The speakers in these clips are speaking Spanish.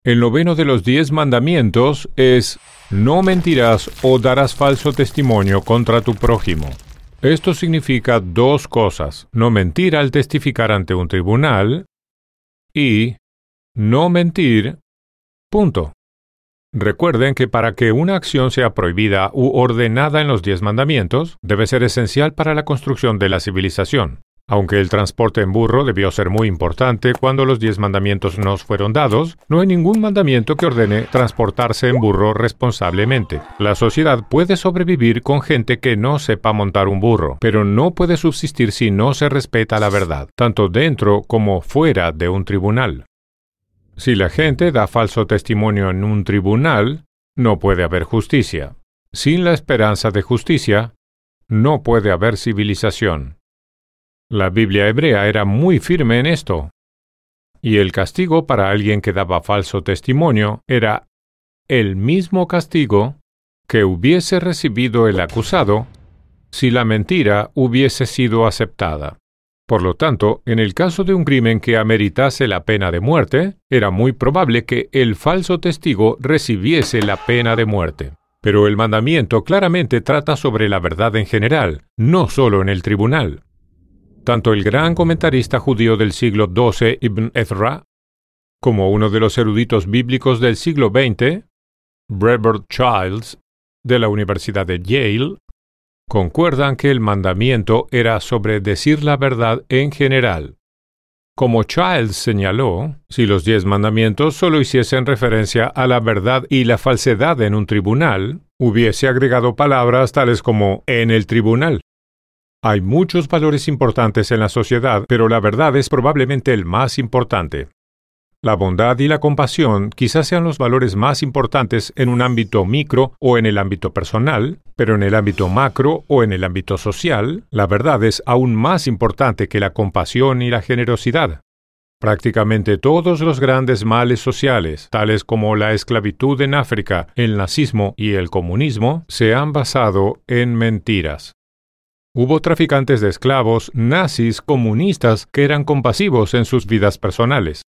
El noveno de los 10 mandamientos es: no mentirás o darás falso testimonio contra tu prójimo. Esto significa dos cosas: no mentir al testificar ante un tribunal y no mentir, punto. Recuerden que para que una acción sea prohibida u ordenada en los 10 mandamientos, debe ser esencial para la construcción de la civilización. Aunque el transporte en burro debió ser muy importante cuando los 10 mandamientos nos fueron dados, no hay ningún mandamiento que ordene transportarse en burro responsablemente. La sociedad puede sobrevivir con gente que no sepa montar un burro, pero no puede subsistir si no se respeta la verdad, tanto dentro como fuera de un tribunal. Si la gente da falso testimonio en un tribunal, no puede haber justicia. Sin la esperanza de justicia, no puede haber civilización. La Biblia hebrea era muy firme en esto. Y el castigo para alguien que daba falso testimonio era el mismo castigo que hubiese recibido el acusado si la mentira hubiese sido aceptada. Por lo tanto, en el caso de un crimen que ameritase la pena de muerte, era muy probable que el falso testigo recibiese la pena de muerte. Pero el mandamiento claramente trata sobre la verdad en general, no solo en el tribunal. Tanto el gran comentarista judío del siglo XII, Ibn Ezra, como uno de los eruditos bíblicos del siglo XX, Brevet Childs, de la Universidad de Yale, concuerdan que el mandamiento era sobre decir la verdad en general. Como Childs señaló, si los 10 mandamientos solo hiciesen referencia a la verdad y la falsedad en un tribunal, hubiese agregado palabras tales como en el tribunal. Hay muchos valores importantes en la sociedad, pero la verdad es probablemente el más importante. La bondad y la compasión quizás sean los valores más importantes en un ámbito micro o en el ámbito personal, pero en el ámbito macro o en el ámbito social, la verdad es aún más importante que la compasión y la generosidad. Prácticamente todos los grandes males sociales, tales como la esclavitud en África, el nazismo y el comunismo, se han basado en mentiras. Hubo traficantes de esclavos, nazis, comunistas, que eran compasivos en sus vidas personales.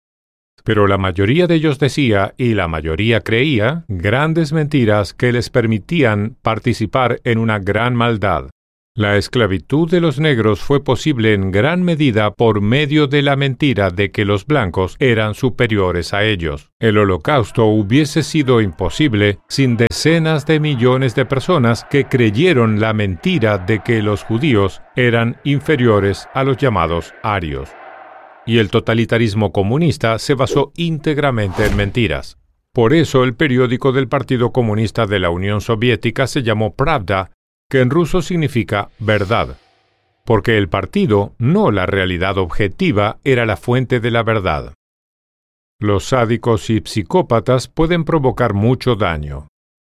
Pero la mayoría de ellos decía, y la mayoría creía, grandes mentiras que les permitían participar en una gran maldad. La esclavitud de los negros fue posible en gran medida por medio de la mentira de que los blancos eran superiores a ellos. El Holocausto hubiese sido imposible sin decenas de millones de personas que creyeron la mentira de que los judíos eran inferiores a los llamados arios. Y el totalitarismo comunista se basó íntegramente en mentiras. Por eso el periódico del Partido Comunista de la Unión Soviética se llamó Pravda, que en ruso significa verdad, porque el partido, no la realidad objetiva, era la fuente de la verdad. Los sádicos y psicópatas pueden provocar mucho daño.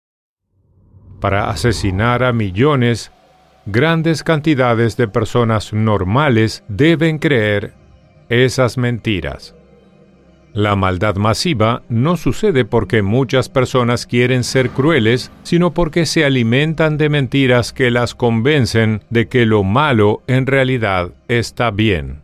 Para asesinar a millones, grandes cantidades de personas normales deben creer esas mentiras. La maldad masiva no sucede porque muchas personas quieren ser crueles, sino porque se alimentan de mentiras que las convencen de que lo malo en realidad está bien.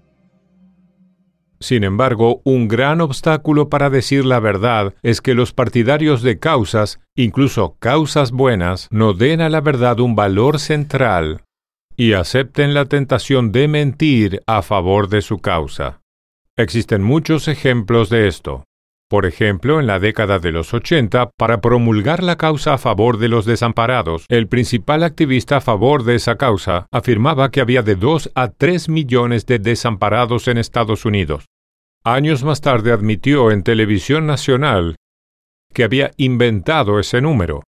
Sin embargo, un gran obstáculo para decir la verdad es que los partidarios de causas, incluso causas buenas, no den a la verdad un valor central y acepten la tentación de mentir a favor de su causa. Existen muchos ejemplos de esto. Por ejemplo, en la década de los 80, para promulgar la causa a favor de los desamparados, el principal activista a favor de esa causa afirmaba que había de 2 a 3 millones de desamparados en Estados Unidos. Años más tarde admitió en televisión nacional que había inventado ese número.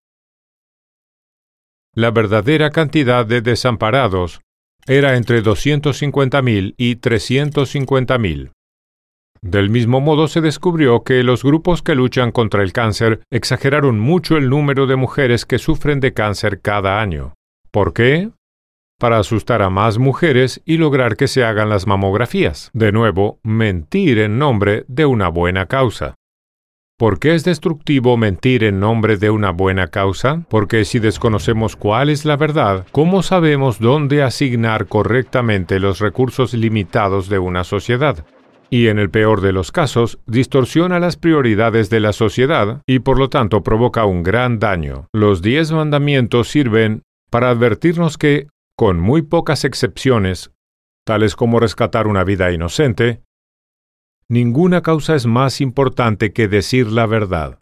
La verdadera cantidad de desamparados era entre 250,000 y 350,000. Del mismo modo se descubrió que los grupos que luchan contra el cáncer exageraron mucho el número de mujeres que sufren de cáncer cada año. ¿Por qué? Para asustar a más mujeres y lograr que se hagan las mamografías. De nuevo, mentir en nombre de una buena causa. ¿Por qué es destructivo mentir en nombre de una buena causa? Porque si desconocemos cuál es la verdad, ¿cómo sabemos dónde asignar correctamente los recursos limitados de una sociedad? y en el peor de los casos, distorsiona las prioridades de la sociedad y por lo tanto provoca un gran daño. Los 10 mandamientos sirven para advertirnos que, con muy pocas excepciones, tales como rescatar una vida inocente, ninguna causa es más importante que decir la verdad.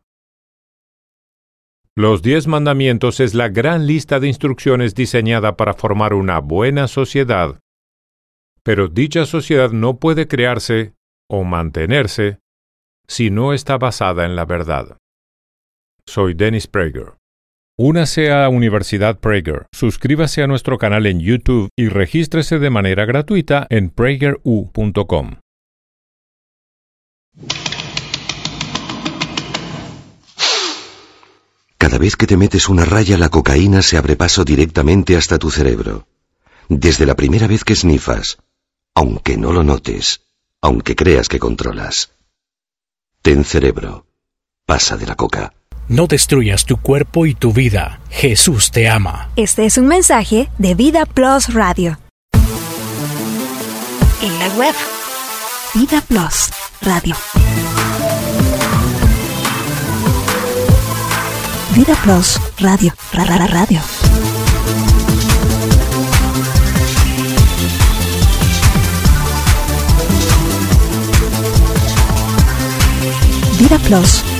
Los 10 mandamientos es la gran lista de instrucciones diseñada para formar una buena sociedad, pero dicha sociedad no puede crearse o mantenerse si no está basada en la verdad. Soy Dennis Prager. Únase a Universidad Prager, suscríbase a nuestro canal en YouTube y regístrese de manera gratuita en prageru.com. Cada vez que te metes una raya, la cocaína se abre paso directamente hasta tu cerebro. Desde la primera vez que snifas, aunque no lo notes, aunque creas que controlas. Ten cerebro. Pasa de la coca. No destruyas tu cuerpo y tu vida. Jesús te ama. Este es un mensaje de Vida Plus Radio. En la web, Vida Plus Radio. Vida Plus Radio. Radio. Vida Plus